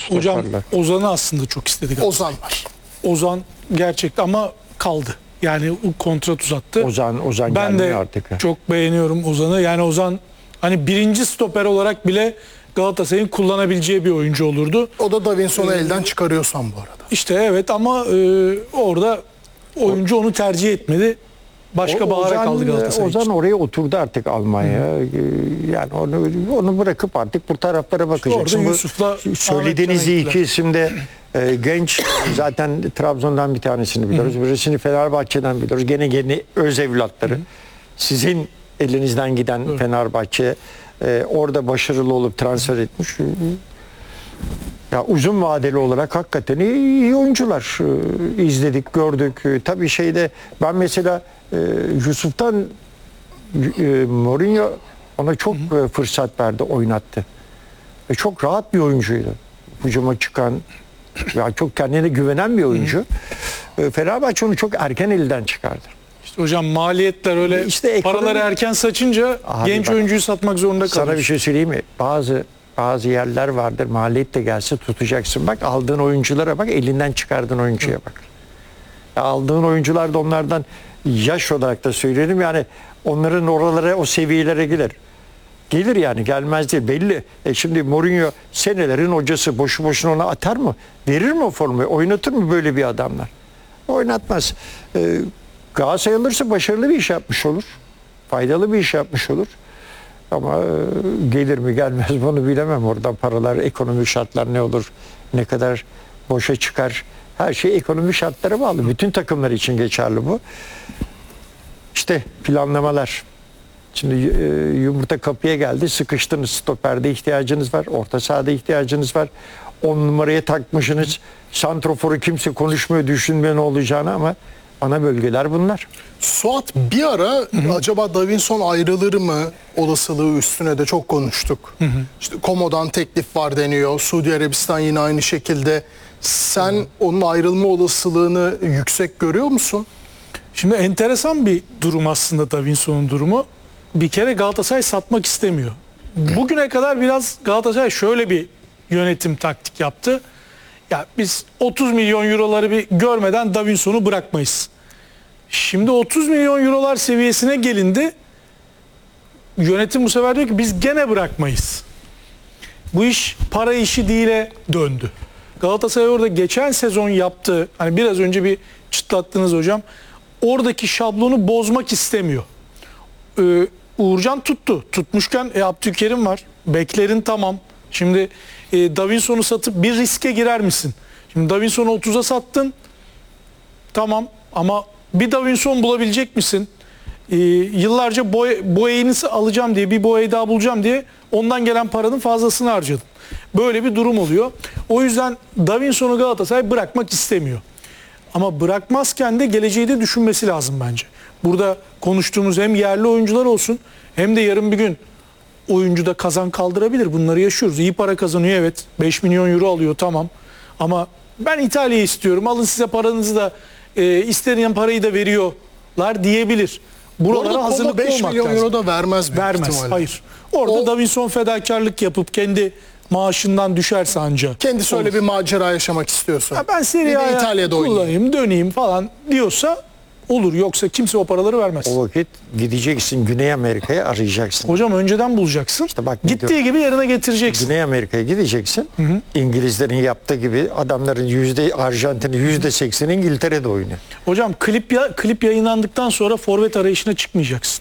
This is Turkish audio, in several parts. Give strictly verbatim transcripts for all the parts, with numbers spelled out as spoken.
Hocam stoperler. Ozan'ı aslında çok istedik. Ozan var. Ozan gerçekten ama kaldı. Yani o kontrat uzattı. Ozan Ozan Ben de gelmiyor artık. çok beğeniyorum Ozan'ı. Yani Ozan hani birinci stoper olarak bile Galatasaray'ın kullanabileceği bir oyuncu olurdu. O da Davinson'u elden çıkarıyorsan bu arada. İşte evet ama e, orada oyuncu onu tercih etmedi. Başka O- bahara Ozan- kaldı Galatasaray Ozan için. oraya oturdu artık Almanya. Yani onu onu bırakıp artık bu taraflara bakacaksın. orada Bu Yusuf'la söylediğiniz Ahmet Can'a iki isim de e, genç, zaten Trabzon'dan bir tanesini biliyoruz. Birisini Fenerbahçe'den biliyoruz. Gene gene öz evlatları. Sizin elinizden giden Evet. Fenerbahçe e, orada başarılı olup transfer etmiş. Ya uzun vadeli olarak hakikaten iyi, iyi oyuncular Ee, izledik, gördük. Ee, tabii şeyde ben mesela e, Yusuf'tan e, Mourinho ona çok e, fırsat verdi, oynattı. Ve çok rahat bir oyuncuydu. Hücuma çıkan, ya çok kendine güvenen bir oyuncu. E, Fenerbahçe onu çok erken elden çıkardı. İşte hocam maliyetler öyle İşte ekonomi- paraları erken saçınca Abi genç bak, oyuncuyu satmak zorunda kalıyor. Sana bir şey söyleyeyim mi? Bazı bazı yerler vardır. Maliyet de gelse tutacaksın. Bak aldığın oyunculara bak, elinden çıkardığın oyuncuya bak. Ya aldığın oyuncular da onlardan, yaş olarak da söyleyelim, yani onların oralara, o seviyelere gelir. Gelir yani, gelmez değil, belli. E şimdi Mourinho senelerin hocası, boşu boşuna ona atar mı? Verir mi o formayı? Oynatır mı böyle bir adamlar? Oynatmaz. Ee, Galatasaray alırsa başarılı bir iş yapmış olur. Faydalı bir iş yapmış olur. Ama e, gelir mi gelmez mi onu bilemem. Oradan paralar, ekonomik şartlar ne olur, ne kadar boşa çıkar. Her şey ekonomik şartlara bağlı. Bütün takımlar için geçerli bu. İşte planlamalar. Şimdi e, yumurta kapıya geldi, sıkıştınız. Stoperde ihtiyacınız var, orta sahada ihtiyacınız var. On numaraya takmışsınız. Santroforu kimse konuşmuyor, düşünmüyor ne olacağını, ama ana bölgeler bunlar. Suat, bir ara acaba Davinson ayrılır mı olasılığı üstüne de çok konuştuk. İşte Komo'dan teklif var deniyor. Suudi Arabistan yine aynı şekilde. Sen onun ayrılma olasılığını yüksek görüyor musun? Şimdi enteresan bir durum aslında Davinson'un durumu. Bir kere Galatasaray satmak istemiyor. Bugüne kadar biraz Galatasaray şöyle bir yönetim taktik yaptı. Ya biz otuz milyon euroları bir görmeden Davinson'u bırakmayız. Şimdi otuz milyon eurolar seviyesine gelindi. Yönetim bu sefer diyor ki biz gene bırakmayız. Bu iş para işi değile döndü. Galatasaray orada geçen sezon yaptığı, hani biraz önce bir çıtlattınız hocam, oradaki şablonu bozmak istemiyor. Ee, Uğurcan tuttu. Tutmuşken e, Abdülkerim var. Beklerin tamam. Şimdi e, Davinson'u satıp bir riske girer misin? Şimdi Davinson'u otuza sattın. Tamam ama bir Davinson bulabilecek misin? Ee, yıllarca boy, boyayını alacağım diye, bir boyayı daha bulacağım diye ondan gelen paranın fazlasını harcadın. Böyle bir durum oluyor. O yüzden Davinson'u Galatasaray bırakmak istemiyor. Ama bırakmazken de geleceği de düşünmesi lazım bence. Burada konuştuğumuz hem yerli oyuncular olsun hem de yarın bir gün oyuncu da kazan kaldırabilir. Bunları yaşıyoruz. İyi para kazanıyor, evet. beş milyon euro alıyor, tamam. Ama ben İtalya'yı istiyorum. Alın size paranızı da, e, istenilen parayı da veriyorlar diyebilir. Buralara Orada hazırlıklı beş olmak milyon lazım. euro da vermez büyük Vermez. ihtimalle. Hayır. Orada O- Davinson fedakarlık yapıp kendi maaşından düşerse ancak. Kendisi öyle bir macera yaşamak istiyorsa. Ya ben Serie Bir de A'ya İtalya'da oynayayım. kullanayım, döneyim falan diyorsa olur. Yoksa kimse o paraları vermez. O vakit gideceksin Güney Amerika'ya, arayacaksın. Hocam önceden bulacaksın. İşte bak ne Gittiği diyorum. gibi yerine getireceksin. Güney Amerika'ya gideceksin. İngilizlerin yaptığı gibi adamların yüzde Arjantin'in yüzde sekseni İngiltere'de oynuyor. Hocam klip ya, klip yayınlandıktan sonra forvet arayışına çıkmayacaksın.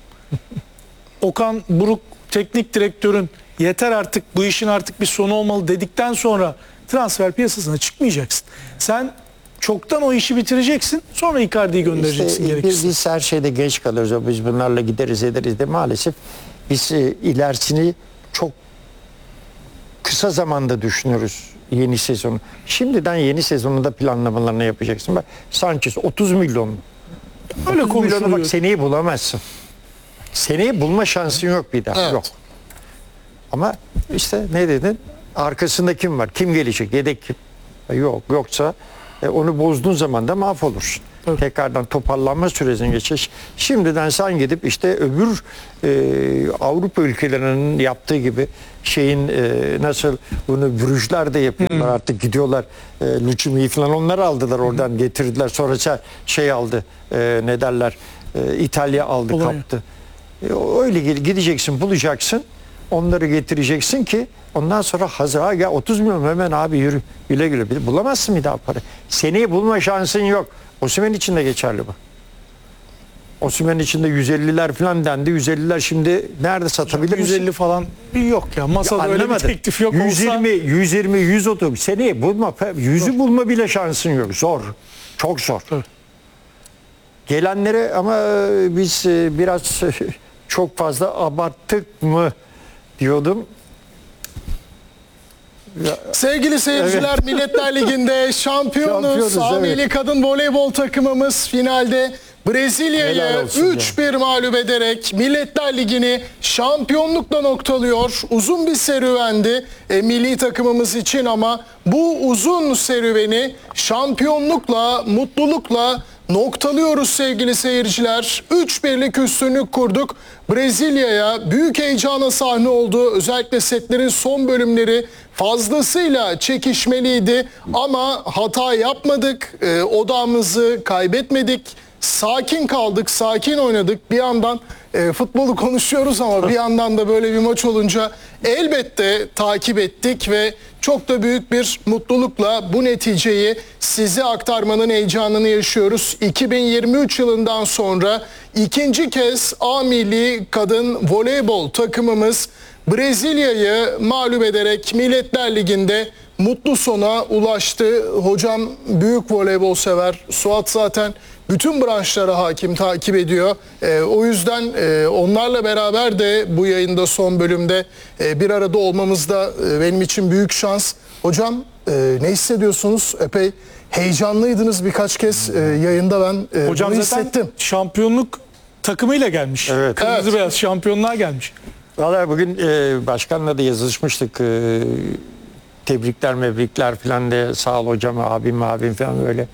Okan Buruk teknik direktörün yeter artık, bu işin artık bir sonu olmalı dedikten sonra transfer piyasasına çıkmayacaksın. Sen çoktan o işi bitireceksin. Sonra Icardi'yi göndereceksin İşte gerekirse. biz, biz her şeyde geç kalırız. Biz bunlarla gideriz ederiz de maalesef biz e, ilerisini çok kısa zamanda düşünürüz, yeni sezonu. Şimdiden yeni sezonun da planlamalarını yapacaksın. Bak Sanchez otuz milyon. Öyle otuz milyonu konuşuluyor. bak seneyi bulamazsın. Seneyi bulma şansın yok bir daha. Evet. Yok. Ama işte ne dedin? Arkasında kim var? Kim gelecek? Yedek kim? Yok. Yoksa e, onu bozduğun zaman da mahvolursun. Evet. Tekrardan toparlanma sürecine geçiş. Şimdiden sen gidip işte öbür e, Avrupa ülkelerinin yaptığı gibi şeyin e, nasıl bunu Brüjler de yapıyorlar artık gidiyorlar. E, Lucimi'yi falan onlar aldılar oradan getirdiler. Sonra ça- şey aldı e, ne derler e, İtalya aldı Polonya. kaptı. E, o- öyle gel- gideceksin bulacaksın. Onları getireceksin ki ondan sonra hazır. Ha, ya otuz milyon hemen abi yürü güle güle. Bir de bulamazsın bir daha para. Seneye bulma şansın yok. Osimhen için de geçerli bu. Osimhen için de yüz elliler falan dendi. yüz elliler şimdi nerede satabilir yüz elli misin? falan bir yok ya. Masada Ya öyle bir anlamadım. teklif yok yüz yirmi, olsa. yüz yirmi, yüz otuz. Seneye bulma. Yüzü bulma bile şansın yok. Zor. Çok zor. Evet. Gelenlere ama e, biz e, biraz e, çok fazla abarttık mı diyordum. Sevgili seyirciler, Milletler Ligi'nde şampiyonuz. Şampiyonuz, A evet. Milli Kadın Voleybol takımımız finalde Brezilya'yı Helal olsun üç bir mağlup ederek Milletler Ligi'ni şampiyonlukla noktalıyor. Uzun bir serüvendi e, milli takımımız için ama bu uzun serüveni şampiyonlukla, mutlulukla noktalıyoruz sevgili seyirciler. üç birlik üstünlük kurduk. Brezilya'ya büyük heyecana sahne oldu. Özellikle setlerin son bölümleri fazlasıyla çekişmeliydi ama hata yapmadık. E, odağımızı kaybetmedik. Sakin kaldık, sakin oynadık. Bir yandan e, futbolu konuşuyoruz ama bir yandan da böyle bir maç olunca elbette takip ettik ve çok da büyük bir mutlulukla bu neticeyi size aktarmanın heyecanını yaşıyoruz. iki bin yirmi üç yılından sonra ikinci kez A Milli Kadın Voleybol takımımız Brezilya'yı mağlup ederek Milletler Ligi'nde mutlu sona ulaştı. Hocam büyük voleybol sever. Suat zaten bütün branşlara hakim, takip ediyor. Ee, o yüzden e, onlarla beraber de bu yayında son bölümde e, bir arada olmamız da e, benim için büyük şans. Hocam e, ne hissediyorsunuz? Epey heyecanlıydınız birkaç kez e, yayında ben e, Hocam bunu zaten hissettim. şampiyonluk takımıyla gelmiş. Evet. Kırmızı Evet. beyaz şampiyonluğa gelmiş. Vallahi bugün e, başkanla da yazışmıştık. E, tebrikler mebrikler falan de sağ ol hocam abim abim falan böyle.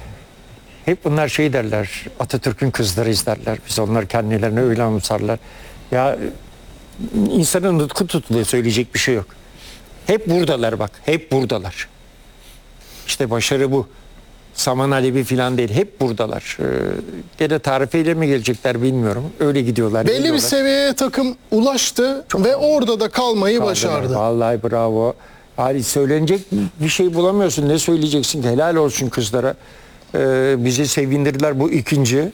Hep bunlar şey derler, Atatürk'ün kızları izlerler. Biz onlar kendilerine öyle anımsarlar. Ya insanın nutku tutuluyor, söyleyecek bir şey yok. Hep buradalar bak, hep buradalar. İşte başarı bu. Saman Alevi falan değil, hep buradalar. Ee, gene tarifeyle mi gelecekler bilmiyorum. Öyle gidiyorlar. Belli bir geliyorlar. seviyeye takım ulaştı ve orada da kalmayı başardı. Vallahi bravo. Hali söylenecek bir şey bulamıyorsun. Ne söyleyeceksin ki? Helal olsun kızlara. Ee, bizi sevindirdiler bu ikinci.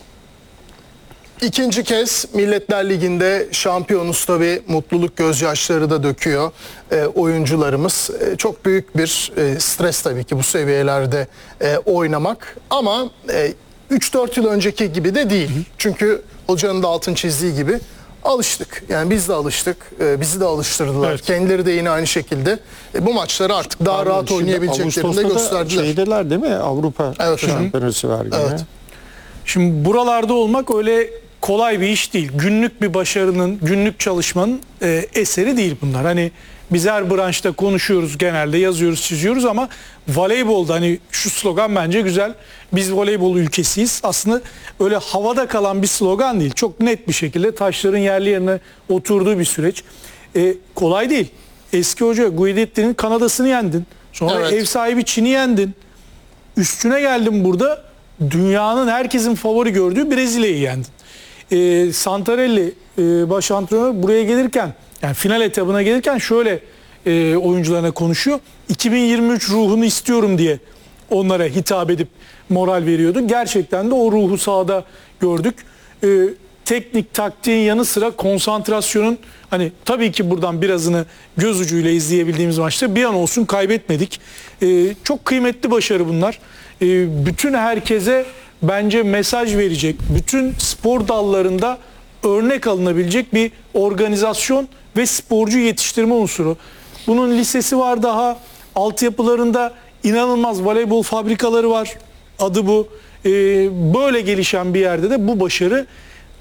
İkinci kez Milletler Ligi'nde şampiyonuz, tabii mutluluk gözyaşları da döküyor e, oyuncularımız. E, çok büyük bir e, stres tabii ki bu seviyelerde e, oynamak ama e, üç dört yıl önceki gibi de değil. Çünkü hocanın da altın çizdiği gibi alıştık. Yani biz de alıştık. E, bizi de alıştırdılar. Evet. Kendileri de yine aynı şekilde e, bu maçları artık daha rahat Şimdi oynayabileceklerini de Ağustos'ta da gösterdiler. Şeydeler değil mi? Avrupa Evet hocam. şampiyonası var yine. Evet. Şimdi buralarda olmak öyle kolay bir iş değil. Günlük bir başarının, günlük çalışmanın e, eseri değil bunlar. Hani biz her branşta konuşuyoruz, genelde yazıyoruz, çiziyoruz ama voleybolda hani şu slogan bence güzel. Biz voleybol ülkesiyiz. Aslında öyle havada kalan bir slogan değil. Çok net bir şekilde taşların yerli yerine oturduğu bir süreç. E, kolay değil. Eski hoca Guidetti'nin Kanada'sını yendin. Sonra Evet. ev sahibi Çin'i yendin. Üstüne geldim burada. Dünyanın herkesin favori gördüğü Brezilya'yı yendin. E, Santarelli e, baş antrenör buraya gelirken, yani final etabına gelirken şöyle e, oyuncularına konuşuyor. iki bin yirmi üç ruhunu istiyorum diye onlara hitap edip moral veriyordu. Gerçekten de o ruhu sahada gördük. E, teknik taktiğin yanı sıra konsantrasyonun, hani tabii ki buradan birazını göz ucuyla izleyebildiğimiz maçta bir an olsun kaybetmedik. E, çok kıymetli başarı bunlar. E, bütün herkese bence mesaj verecek, bütün spor dallarında örnek alınabilecek bir organizasyon ve sporcu yetiştirme unsuru. Bunun lisesi var, daha altyapılarında inanılmaz voleybol fabrikaları var. Adı bu. Ee, böyle gelişen bir yerde de bu başarı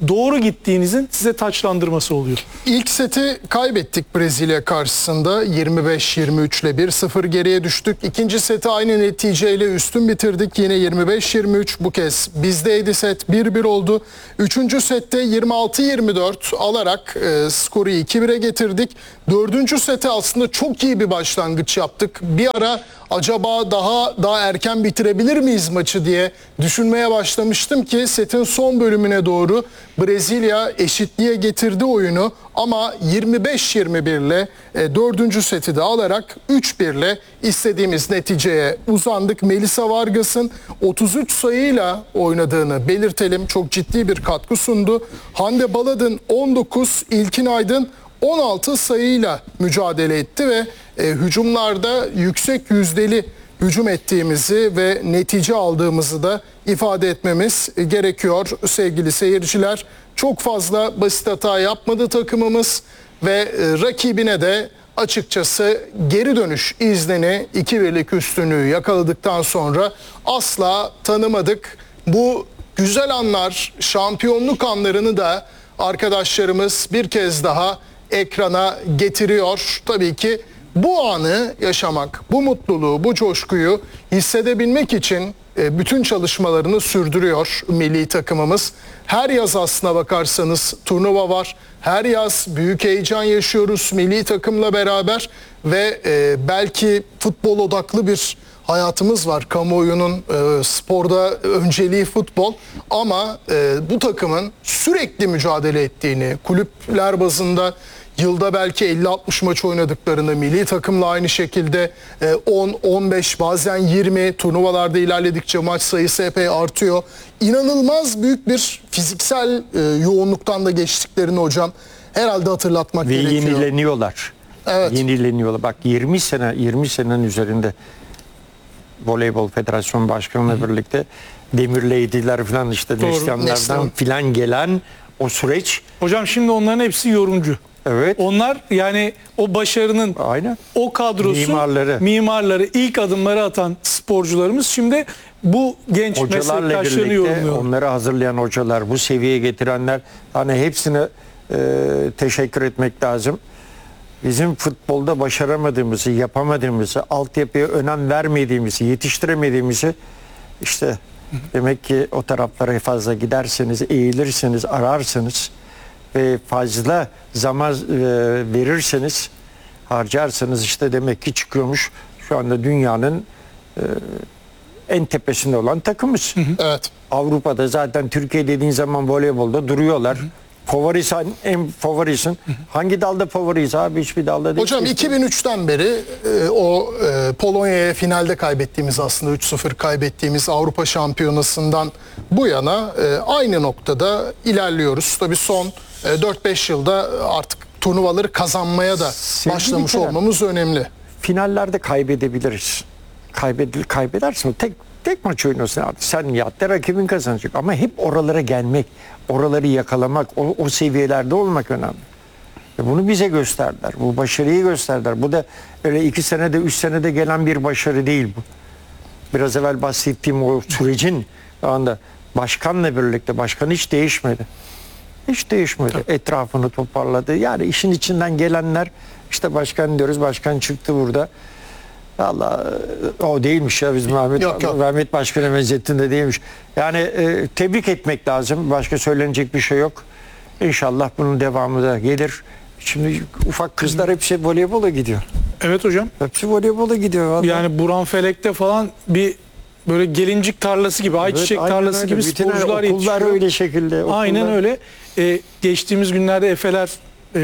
doğru gittiğinizin size taçlandırması oluyor. İlk seti kaybettik Brezilya karşısında. yirmi beş yirmi üç ile bir sıfır geriye düştük. İkinci seti aynı neticeyle üstün bitirdik. Yine yirmi beş yirmi üç, bu kez bizdeydi set. bir bir oldu. Üçüncü sette yirmi altı yirmi dört alarak e, skoru iki bire getirdik. Dördüncü sete aslında çok iyi bir başlangıç yaptık. Bir ara acaba daha daha erken bitirebilir miyiz maçı diye düşünmeye başlamıştım ki setin son bölümüne doğru Brezilya eşitliğe getirdi oyunu ama yirmi beş yirmi bir ile e, dördüncü seti de alarak üç bir ile istediğimiz neticeye uzandık. Melissa Vargas'ın otuz üç sayıyla oynadığını belirtelim. Çok ciddi bir katkı sundu. Hande Baladın on dokuz, İlkin Aydın on altı sayıyla mücadele etti ve e, hücumlarda yüksek yüzdeli hücum ettiğimizi ve netice aldığımızı da ifade etmemiz gerekiyor sevgili seyirciler. Çok fazla basit hata yapmadı takımımız ve e, rakibine de açıkçası geri dönüş iznini, iki birlik üstünlüğü yakaladıktan sonra asla tanımadık. Bu güzel anlar, şampiyonluk anlarını da arkadaşlarımız bir kez daha ekrana getiriyor. Tabii ki bu anı yaşamak, bu mutluluğu, bu coşkuyu hissedebilmek için e, bütün çalışmalarını sürdürüyor milli takımımız. Her yaz aslına bakarsanız turnuva var. Her yaz büyük heyecan yaşıyoruz milli takımla beraber ve e, belki futbol odaklı bir hayatımız var. Kamuoyunun e, sporda önceliği futbol ama e, bu takımın sürekli mücadele ettiğini, kulüpler bazında yılda belki elli altmış maç oynadıklarını, milli takımla aynı şekilde on on beş bazen yirmi turnuvalarda ilerledikçe maç sayısı epey artıyor. İnanılmaz büyük bir fiziksel yoğunluktan da geçtiklerini hocam herhalde hatırlatmak Ve gerekiyor. yenileniyorlar. Evet. Yenileniyorlar. Bak yirmi sene yirmi senenin üzerinde Voleybol Federasyon Başkanı'yla birlikte Demirleydiler falan işte Doğru. Neslihanlardan Neslihan. filan gelen o süreç. Hocam şimdi onların hepsi yorumcu. Evet. Onlar yani o başarının Aynen. o kadrosu, Mimarları. mimarları, ilk adımları atan sporcularımız şimdi bu genç Hocalarla meslektaşlarını birlikte yorumluyor. onları hazırlayan hocalar, bu seviyeye getirenler, hani hepsine e, teşekkür etmek lazım. Bizim futbolda başaramadığımızı, yapamadığımızı, altyapıya önem vermediğimizi, yetiştiremediğimizi işte demek ki o taraflara fazla giderseniz, eğilirseniz, ararsınız ve fazla zaman e, verirseniz, harcarsanız işte demek ki çıkıyormuş şu anda dünyanın e, en tepesinde olan takımız. Evet. Avrupa'da zaten Türkiye dediğin zaman voleybolda duruyorlar. Favorisin, en favorisin. Hangi dalda favoriyiz abi? Hiçbir dalda değil. Hocam iki bin üçten beri e, o e, Polonya'ya finalde kaybettiğimiz aslında üç sıfır kaybettiğimiz Avrupa Şampiyonası'ndan bu yana e, aynı noktada ilerliyoruz. Tabii son e, dört beş yılda artık turnuvaları kazanmaya da Sevgili başlamış Kerem, olmamız önemli. Finallerde kaybedebiliriz. Kaybedil, kaybedersin. Tek tek maç oynuyorsun abi. Sen yatta rakibin kazanacak. Ama hep oralara gelmek, oraları yakalamak, o, o seviyelerde olmak önemli. Ve bunu bize gösterdiler. Bu başarıyı gösterdiler. Bu da öyle iki senede, üç senede gelen bir başarı değil bu. Biraz evvel bahsettiğim o sürecin şu anda başkanla birlikte, başkan hiç değişmedi. Hiç değişmedi. Etrafını toparladı. Yani işin içinden gelenler, işte başkan diyoruz, başkan çıktı burada. Vallahi o değilmiş ya, bizim Mehmet, Yok, yok. Mehmet Başkan'a Mezzettin değilmiş. Yani e, tebrik etmek lazım. Başka söylenecek bir şey yok. İnşallah bunun devamı da gelir. Şimdi ufak kızlar hepsi voleybola gidiyor. Evet hocam. Hepsi voleybola gidiyor. Vallahi. Yani Buran Felek'te falan bir böyle gelincik tarlası gibi, ayçiçek Evet, aynen tarlası öyle. gibi Bütün sporcular okullar yetişiyor. öyle şekilde. Aynen okullar- öyle. Ee, geçtiğimiz günlerde Efeler e,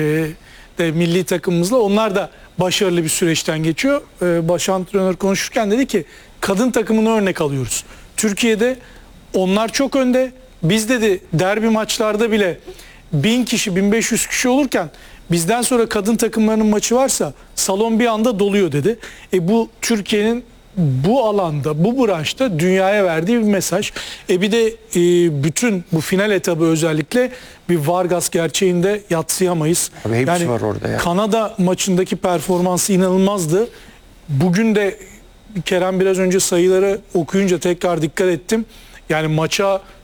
de milli takımımızla onlar da başarılı bir süreçten geçiyor. Ee, baş antrenör konuşurken dedi ki kadın takımını örnek alıyoruz. Türkiye'de onlar çok önde. Biz dedi derbi maçlarda bile bin kişi, bin beş yüz kişi olurken bizden sonra kadın takımlarının maçı varsa salon bir anda doluyor dedi. E bu Türkiye'nin bu alanda, bu branşta dünyaya verdiği bir mesaj. E bir de e, bütün bu final etabı özellikle bir Vargas gerçeğinde yadsıyamayız. Abi hepsi var orada ya. Kanada maçındaki performansı inanılmazdı. Bugün de Kerem biraz önce sayıları okuyunca tekrar dikkat ettim. Yani maça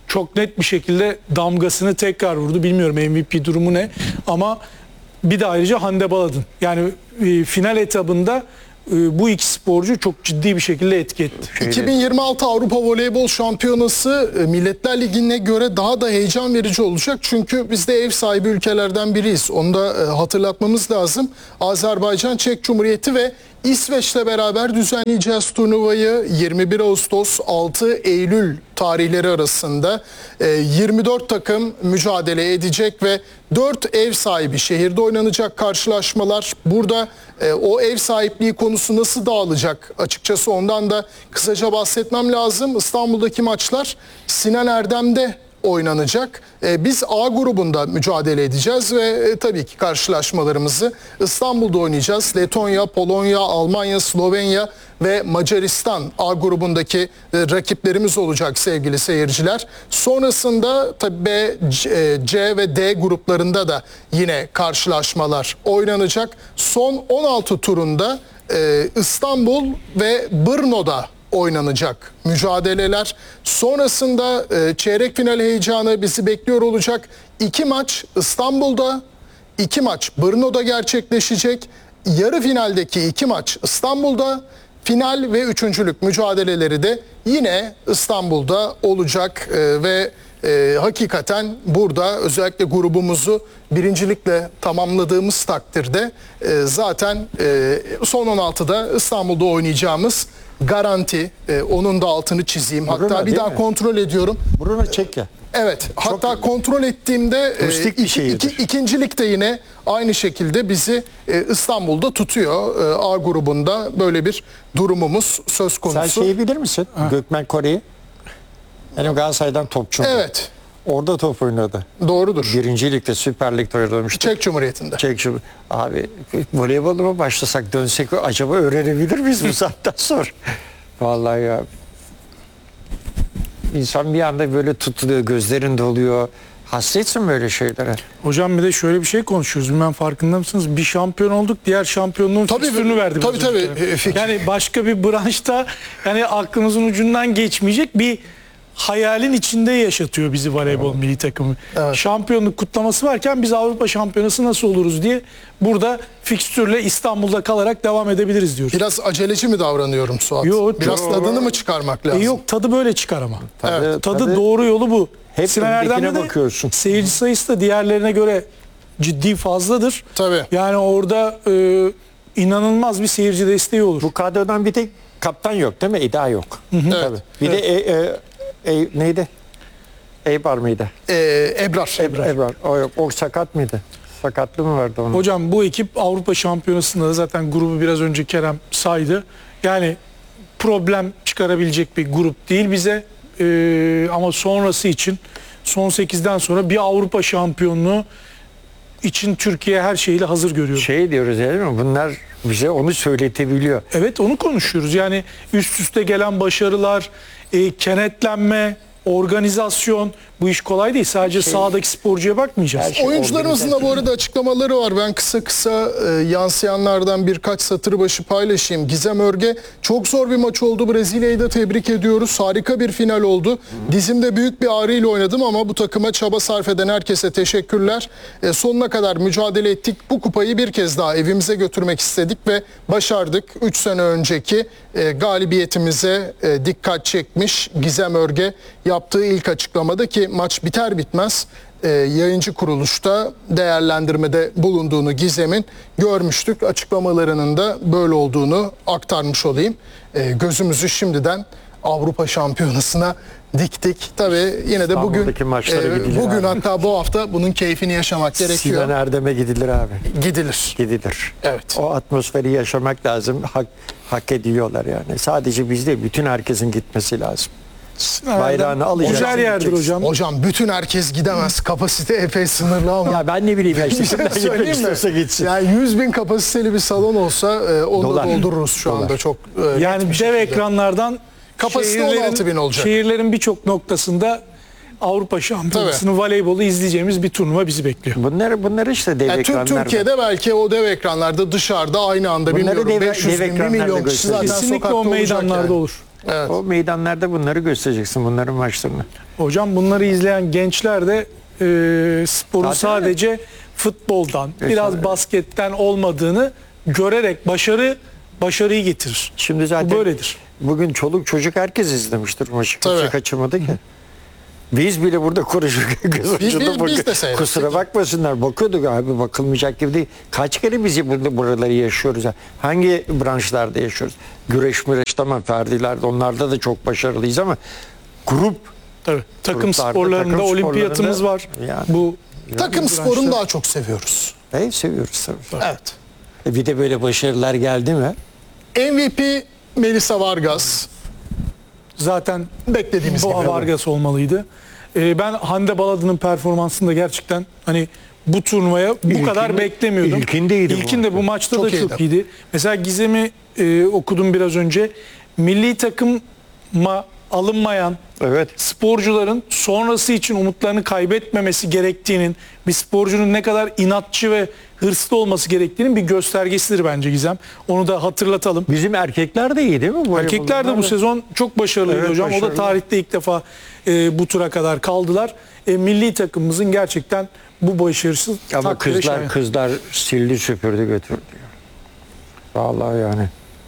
çok net bir şekilde damgasını tekrar vurdu. Bilmiyorum M V P durumu ne ama bir de ayrıca Hande Baladın. Yani e, final etabında e, bu iki sporcu çok ciddi bir şekilde etki etti. iki bin yirmi altı Avrupa Voleybol Şampiyonası e, Milletler Ligi'ne göre daha da heyecan verici olacak. Çünkü biz de ev sahibi ülkelerden biriyiz. Onu da e, hatırlatmamız lazım. Azerbaycan, Çek Cumhuriyeti ve İsveç'le beraber düzenleyeceğiz turnuvayı. yirmi bir Ağustos altı Eylül tarihleri arasında e, yirmi dört takım mücadele edecek ve dört ev sahibi şehirde oynanacak karşılaşmalar. Burada e, o ev sahipliği konusu nasıl dağılacak? Açıkçası ondan da kısaca bahsetmem lazım. İstanbul'daki maçlar Sinan Erdem'de oynanacak. E, biz A grubunda mücadele edeceğiz ve e, tabii ki karşılaşmalarımızı İstanbul'da oynayacağız. Letonya, Polonya, Almanya, Slovenya ve Macaristan A grubundaki e, rakiplerimiz olacak sevgili seyirciler. Sonrasında tabii B, C, e, C ve D gruplarında da yine karşılaşmalar oynanacak. Son on altı turunda e, İstanbul ve Brno'da oynanacak mücadeleler. Sonrasında e, çeyrek final heyecanı bizi bekliyor olacak. İki maç İstanbul'da, iki maç Brno'da gerçekleşecek. Yarı finaldeki iki maç İstanbul'da, final ve üçüncülük mücadeleleri de yine İstanbul'da olacak e, ve e, hakikaten burada özellikle grubumuzu birincilikle tamamladığımız takdirde e, zaten e, son on altıda İstanbul'da oynayacağımız garanti. E, onun da altını çizeyim. Brno Hatta bir değil daha mi? kontrol ediyorum. Brno Çekya. Evet. Hatta kontrol ettiğimde e, turistik bir iki, şehirdir. iki, ikincilik de yine aynı şekilde bizi e, İstanbul'da tutuyor. E, A grubunda böyle bir durumumuz söz Sen konusu. şeyi bilir misin? Gökmen Kore'yi. Benim Galatasaray'dan topçum. Evet. Orada top oynadı. Doğrudur. Birinci ligde, Süper Lig'de oynamıştı. Çek Cumhuriyeti'nde. Çek şu abi voleybola mı başlasak, dönsek acaba öğrenebilir miyiz bu saatten sonra? Vallahi ya. İnsan bir anda böyle tutuluyor, gözlerin doluyor. Hasretsin böyle şeylere. Hocam bir de şöyle bir şey konuşuyoruz. Bilmem farkında mısınız? Bir şampiyon olduk. Diğer şampiyonluğun Tabii, fikstürünü verdi. tabii, biraz önce. tabii. E, fikir. Yani başka bir branşta yani aklımızın ucundan geçmeyecek bir hayalin içinde yaşatıyor bizi voleybol milli takımı. Evet. Şampiyonluk kutlaması varken biz Avrupa Şampiyonası nasıl oluruz diye burada fikstürle İstanbul'da kalarak devam edebiliriz diyoruz. Biraz aceleci mi davranıyorum Suat? Yok, Biraz yok. tadını mı çıkarmak lazım? E yok, tadı böyle çıkar ama. Tadı, Evet, Tadı, tadı- doğru yolu bu. Hep Sinan öndekine Erdem'de de bakıyorsun. seyirci sayısı da diğerlerine göre ciddi fazladır. Tabii. Yani orada e, inanılmaz bir seyirci desteği olur. Bu kadrodan bir tek kaptan yok değil mi? İda yok. Tabii. Bir de e, e, e, neydi? Eybar mıydı? Ee, Ebrar. Ebrar. Ebrar. O yok. O sakat mıydı? Sakatlığı mı vardı onun? Hocam bu ekip Avrupa Şampiyonası'nda da zaten grubu biraz önce Kerem saydı. Yani problem çıkarabilecek bir grup değil bize. Ee, ama sonrası için son sekizden sonra bir Avrupa şampiyonluğu için Türkiye her şeyle hazır görüyor. Şey diyoruz değil mi? Bunlar bize onu söyletebiliyor. Evet, onu konuşuyoruz. Yani üst üste gelen başarılar, e, kenetlenme, organizasyon, bu iş kolay değil. Sadece sahadaki sporcuya bakmayacağız. Her şey Oyuncularımızın da bu arada açıklamaları var. Ben kısa kısa e, yansıyanlardan birkaç satır başı paylaşayım. Gizem Örge, çok zor bir maç oldu. Brezilya'yı da tebrik ediyoruz. Harika bir final oldu. Dizimde büyük bir ağrıyla oynadım ama bu takıma çaba sarf eden herkese teşekkürler. E, sonuna kadar mücadele ettik. Bu kupayı bir kez daha evimize götürmek istedik ve başardık. üç sene önceki e, galibiyetimize e, dikkat çekmiş Gizem Örge yaptığı ilk açıklamada ki maç biter bitmez e, yayıncı kuruluşta değerlendirmede bulunduğunu Gizem'in görmüştük. Açıklamalarının da böyle olduğunu aktarmış olayım. E, gözümüzü şimdiden Avrupa Şampiyonası'na diktik. Tabii yine de bugün İstanbul'daki maçlara gidilir bugün abi. hatta bu hafta bunun keyfini yaşamak gerekiyor. Sinan Erdem'e gidilir abi. Gidilir. Gidilir. Evet. O atmosferi yaşamak lazım. Hak, hak ediyorlar yani. Sadece biz değil, bütün herkesin gitmesi lazım. Bayrağını alacaksın. Güzel yerdir gideceksin. hocam. Hocam bütün herkes gidemez. Kapasite epey sınırlı ama. Ya ben ne bileyim ya işte Bir şey kimden gitmek söyleyeyim mi? istiyorsa gitsin. Yani yüz bin kapasiteli bir salon olsa e, onu Dolar. da doldururuz şu Dolar. anda çok. e, Yani net bir dev şekilde. ekranlardan Kapasite şehirlerin- on altı bin olacak. Şehirlerin birçok noktasında Avrupa Şampiyonası'nın voleybolu izleyeceğimiz bir turnuva bizi bekliyor. Bunları, bunları işte dev Yani Tür- ekranlarda. Türkiye'de belki o dev ekranlarda dışarıda aynı anda Bunları bilmiyorum dev- beş yüz dev bin, bir ekranlarda milyon kişi zaten gösterecek. Kesinlikle sokakta o olacak meydanlarda yani. olur. Evet. O meydanlarda bunları göstereceksin, bunların maçlarını. Hocam bunları izleyen gençler de e, sporu Zaten sadece futboldan, Evet, biraz evet. basketten olmadığını görerek başarı başarıyı getirir. Şimdi zaten Bu böyledir. bugün çoluk çocuk herkes izlemiştir maçı. Tabii. Kimse kaçırmadı ki. Biz bile burada konuşurken göz Biz- ucunda biz- bakıyor. biz de seyrettik. Kusura bakmasınlar, bakıyorduk abi, bakılmayacak gibi değil. Kaç kere biz burada buraları yaşıyoruz? Hangi branşlarda yaşıyoruz? Güreş müreş tamam, Ferdiler'de, onlarda da çok başarılıyız ama grup Tabii. Takım Gruplarda, sporlarında takım olimpiyatımız sporlarında var. yani. Bu Takım bu sporunu branşta- daha çok seviyoruz. Hey, seviyoruz tabii. Evet. E bir de böyle başarılar geldi mi? M V P Melisa Vargas zaten beklediğimiz Boğa gibi. Vargas olmalıydı. Ee, ben Hande Baladı'nın performansını da gerçekten hani bu turnuvaya bu İlkin- kadar beklemiyordum. ilkindeydi bu İlkinde bu maçta. maçta Çok da çok iyiydi. iyiydi. Mesela Gizem'i e, okudum biraz önce. Milli takıma alınmayan Evet. sporcuların sonrası için umutlarını kaybetmemesi gerektiğinin, bir sporcunun ne kadar inatçı ve hırslı olması gerektiğinin bir göstergesidir bence Gizem. Onu da hatırlatalım. Bizim erkekler de iyi değil mi? Bu Erkekler de bu bunlar da- sezon çok başarılıydı Evet, hocam. O da başarılı. tarihte ilk defa e, bu tura kadar kaldılar. E, milli takımımızın gerçekten bu başarısı Ama takdire kızlar şayan. kızlar sildi süpürdü götürdü. Vallahi yani.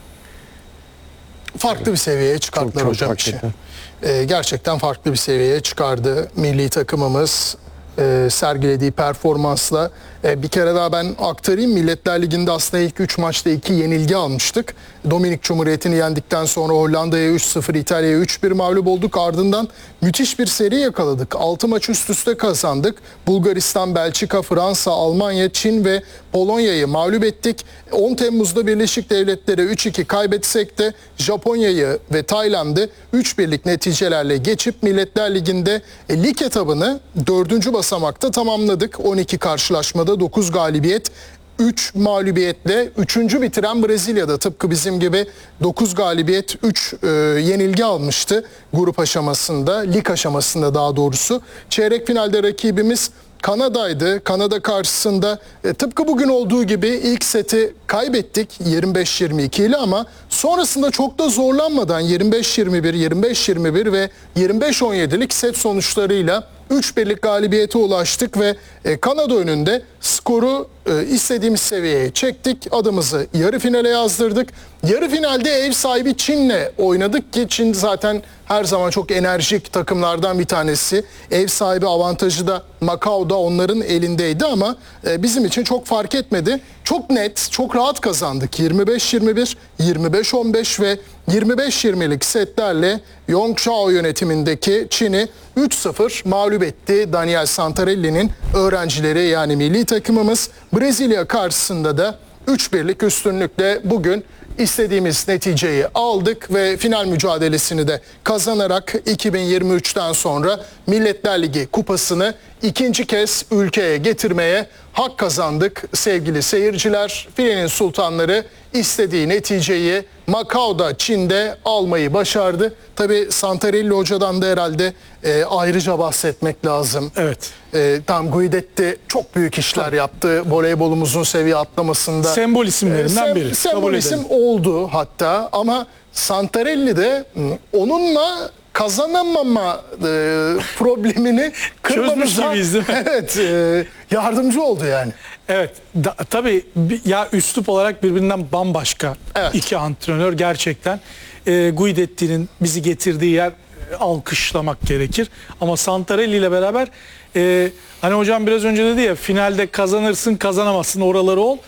Farklı bir seviyeye çıkarttılar Çok- çok hocam hakikaten. işi. Ee, gerçekten farklı bir seviyeye çıkardı milli takımımız e, sergilediği performansla. E, bir kere daha ben aktarayım. Milletler Ligi'nde aslında ilk üç maçta iki yenilgi almıştık. Dominik Cumhuriyeti'ni yendikten sonra Hollanda'ya üç sıfır, İtalya'ya üç bir mağlup olduk. Ardından müthiş bir seri yakaladık. altı maç üst üste kazandık. Bulgaristan, Belçika, Fransa, Almanya, Çin ve Polonya'yı mağlup ettik. on Temmuz'da Birleşik Devletler'e üç iki kaybetsek de Japonya'yı ve Tayland'ı üç birlik neticelerle geçip Milletler Ligi'nde e, lig etabını dördüncü basamakta tamamladık. on iki karşılaşmada dokuz galibiyet, üç mağlubiyetle üçüncü bitiren Brezilya'da tıpkı bizim gibi dokuz galibiyet, üç e, yenilgi almıştı grup aşamasında, lig aşamasında daha doğrusu. Çeyrek finalde rakibimiz Kanada'ydı. Kanada karşısında e, tıpkı bugün olduğu gibi ilk seti kaybettik yirmi beş yirmi iki ile ama sonrasında çok da zorlanmadan yirmi beş yirmi bir, yirmi beş yirmi bir ve yirmi beş on yedilik set sonuçlarıyla üç birlik galibiyete ulaştık ve e, Kanada önünde skoru e, istediğimiz seviyeye çektik. Adımızı yarı finale yazdırdık. Yarı finalde ev sahibi Çin'le oynadık ki Çin zaten her zaman çok enerjik takımlardan bir tanesi. Ev sahibi avantajı da Macao'da onların elindeydi ama e, bizim için çok fark etmedi. Çok net, çok rahat kazandık. yirmi beş yirmi bir, yirmi beş on beş ve yirmi beş yirmilik setlerle Yong Shao yönetimindeki Çin'i üç sıfır mağlup etti. Daniel Santarelli'nin öğrencileri yani milli takımımız. Brezilya karşısında da üç birlik üstünlükle bugün istediğimiz neticeyi aldık ve final mücadelesini de kazanarak iki bin yirmi üçten sonra Milletler Ligi kupasını ikinci kez ülkeye getirmeye hak kazandık sevgili seyirciler. Filenin sultanları istediği neticeyi Macao'da, Çin'de almayı başardı. Tabii Santarelli hocadan da herhalde e, ayrıca bahsetmek lazım. Evet. E, tam Guidetti çok büyük işler yaptı voleybolumuzun seviye atlamasında. Sembol isimlerinden Sem- biri. Sembol Kabul isim edelim. oldu hatta ama Santarelli de m, onunla kazanamama e, problemini kırmamıza gibiyiz değil mi? evet, e, yardımcı oldu yani. Evet. Da, tabii bir- ya üslup olarak birbirinden bambaşka Evet. iki antrenör gerçekten. E, Guidetti'nin bizi getirdiği yer e, alkışlamak gerekir. Ama Santarelli ile beraber e, hani hocam biraz önce dedi ya finalde kazanırsın kazanamazsın oraları ol.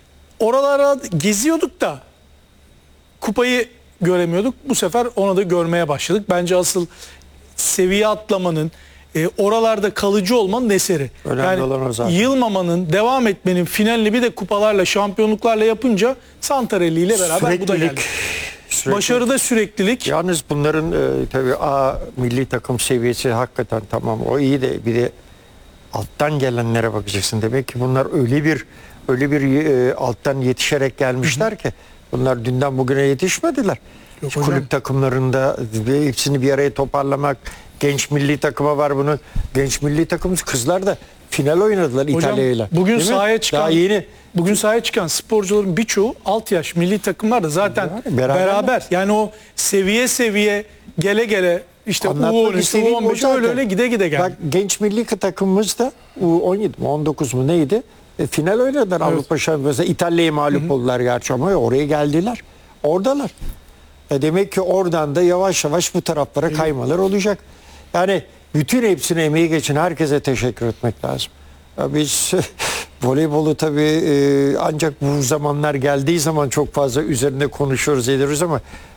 Oralara geziyorduk da kupayı göremiyorduk. Bu sefer onu da görmeye başladık. Bence asıl seviye atlamanın, e, oralarda kalıcı olmanın eseri. Önemli olan o zaten. Yılmamanın, devam etmenin finalini bir de kupalarla, şampiyonluklarla yapınca Santarelli ile beraber bu da geldi. süreklilik. Başarıda süreklilik. Yalnız bunların e, tabii A milli takım seviyesi hakikaten tamam, o iyi de bir de alttan gelenlere bakacaksın. Demek ki bunlar öyle bir öyle bir e, alttan yetişerek gelmişler ki bunlar dünden bugüne yetişmediler. Yok Şu hocam. kulüp takımlarında ve hepsini bir araya toparlamak, genç milli takıma var bunu. Genç milli takımımız kızlar da final oynadılar Hocam, İtalya'yla. bugün Değil mi? sahaya çıkan Daha yeni. Bugün sahaya çıkan sporcuların birçoğu alt yaş milli takımlar da zaten Yani beraber. beraber. Yani o seviye seviye gele gele işte U Anlatmak on üç, U istediğim on o beş öyle zaten. öyle gide gide geldi. Bak genç milli takımımız da U on yedi mi on dokuz mu neydi? E, final oynadılar Avrupa Şampiyonası. İtalya'ya mağlup oldular gerçi ama oraya geldiler. Oradalar. E, demek ki oradan da yavaş yavaş bu taraflara kaymalar olacak. Yani bütün hepsine emeği geçen herkese teşekkür etmek lazım. Ya biz voleybolu tabii e, ancak bu zamanlar geldiği zaman çok fazla üzerinde konuşuyoruz ediyoruz ama